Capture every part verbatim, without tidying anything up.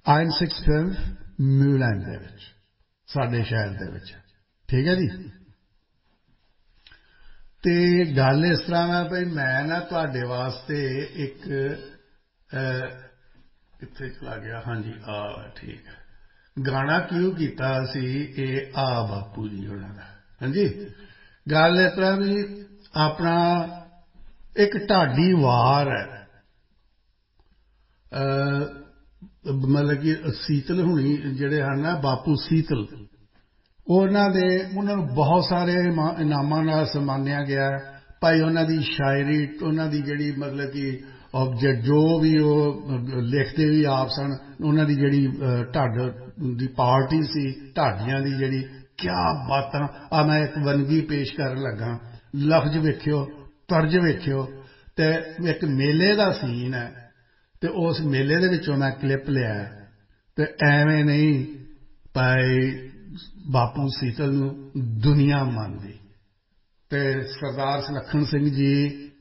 Ion six fifth ਮਿਊਲੈਂਡ ਦੇ ਵਿੱਚ ਸਾਡੇ ਸ਼ਹਿਰ ਦੇ ਵਿੱਚ ਠੀਕ ਹੈ ਜੀ। ਅਤੇ ਗੱਲ ਇਸ ਤਰ੍ਹਾਂ ਹੈ ਭਈ ਮੈਂ ਨਾ ਤੁਹਾਡੇ ਵਾਸਤੇ ਇੱਕ ਕਿੱਥੇ ਚਲਾ ਗਿਆ ਹਾਂਜੀ ਆ ਠੀਕ ਹੈ ਗਾਣਾ ਕਿਉਂ ਕੀਤਾ ਸੀ ਇਹ ਆ ਬਾਪੂ ਜੀ ਉਹਨਾਂ ਦਾ ਹਾਂਜੀ। ਗੱਲ ਇਸ ਤਰ੍ਹਾਂ ਵੀ ਆਪਣਾ ਇੱਕ ਢਾਡੀ ਵਾਰ ਹੈ ਮਤਲਬ ਕਿ ਸੀਤਲ ਹੁਣੀ ਜਿਹੜੇ ਹਨ ਨਾ ਬਾਪੂ ਸੀਤਲ ਉਹਨਾਂ ਦੇ ਉਹਨਾਂ ਨੂੰ ਬਹੁਤ ਸਾਰੇ ਇਨਾਮਾਂ ਨਾਲ ਸਨਮਾਨਿਆ ਗਿਆ ਭਾਈ ਉਹਨਾਂ ਦੀ ਸ਼ਾਇਰੀ ਉਹਨਾਂ ਦੀ ਜਿਹੜੀ ਮਤਲਬ ਕਿ ਆਬਜੈਕਟ ਜੋ ਵੀ ਉਹ ਲਿਖਦੇ ਵੀ ਆਪ ਸਨ ਉਹਨਾਂ ਦੀ ਜਿਹੜੀ ਢੱਡ ਦੀ ਪਾਰਟੀ ਸੀ ਢਾਡੀਆਂ ਦੀ ਜਿਹੜੀ ਕਿਆ ਬਾਤਾਂ ਆ ਮੈਂ ਇੱਕ ਵੰਨਗੀ ਪੇਸ਼ ਕਰਨ ਲੱਗਾ ਲਫ਼ਜ਼ ਵੇਖਿਓ ਤਰਜ ਵੇਖਿਓ ਅਤੇ ਇੱਕ ਮੇਲੇ ਦਾ ਸੀਨ ਹੈ ਅਤੇ ਉਸ ਮੇਲੇ ਦੇ ਵਿੱਚੋਂ ਮੈਂ ਕਲਿੱਪ ਲਿਆ ਅਤੇ ਐਵੇਂ ਨਹੀਂ ਭਾਈ ਬਾਪੂ ਸੀਤਲ ਨੂੰ ਦੁਨੀਆ ਮੰਨਦੀ ਅਤੇ ਸਰਦਾਰ ਸੁਲੱਖਣ ਸਿੰਘ ਜੀ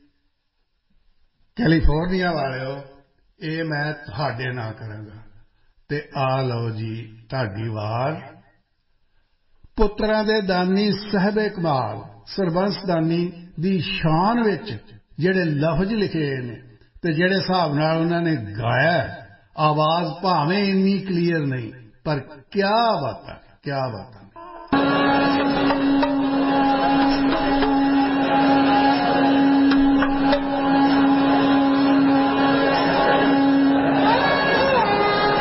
ਕੈਲੀਫੋਰਨੀਆ ਵਾਲਿਓ ਇਹ ਮੈਂ ਤੁਹਾਡੇ ਨਾਲ ਕਰਾਂਗਾ ਅਤੇ ਆ ਲਓ ਜੀ ਢਾਡੀ ਵਾਰ। ਪੁੱਤਰਾਂ ਦੇ ਦਾਨੀ ਸਾਹਿਬ ਕਮਾਲ ਸਰਬੰਸ ਦਾਨੀ ਦੀ ਸ਼ਾਨ ਵਿੱਚ ਜਿਹੜੇ ਲਫ਼ਜ਼ ਲਿਖੇ ਨੇ ਅਤੇ ਜਿਹੜੇ ਹਿਸਾਬ ਨਾਲ ਉਹਨਾਂ ਨੇ ਗਾਇਆ ਆਵਾਜ਼ ਭਾਵੇਂ ਇੰਨੀ ਕਲੀਅਰ ਨਹੀਂ ਪਰ ਕਿਆ ਬਾਤਾਂ ਕਿਆ ਬਾਤਾਂ।